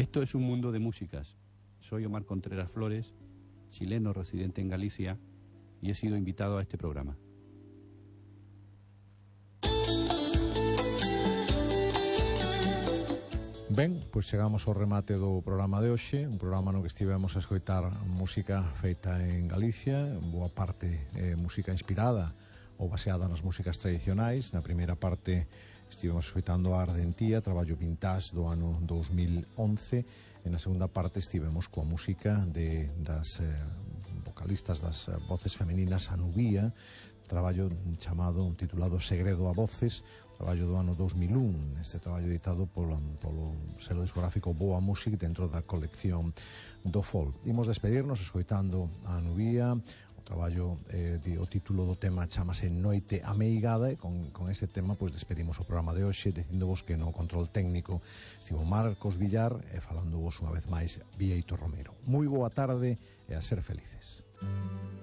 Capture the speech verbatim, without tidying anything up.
Esto es un mundo de músicas. Soy Omar Contreras Flores, chileno residente en Galicia, y he sido invitado a este programa. Ben, pois chegamos ao remate do programa de hoxe, un programa no que estivemos a escoitar música feita en Galicia, boa parte eh, música inspirada ou baseada nas músicas tradicionais. Na primeira parte estivemos escoitando a Ardentía, traballo vintage do ano dos mil once, e na segunda parte estivemos coa música de, das eh, vocalistas das eh, voces femeninas Anubía, traballo chamado, titulado Segredo a Voces, traballo do ano dos mil un, este traballo editado polo, polo selo discográfico Boa Music dentro da colección do folk. Imos despedirnos escoitando a Anubía, o traballo, eh, de, o título do tema chamase Noite Ameigada, e con, con este tema pois despedimos o programa de hoxe, dicindovos que no control técnico estivo Marcos Villar e falándovos unha vez máis Bieito Romero. Moi boa tarde e a ser felices.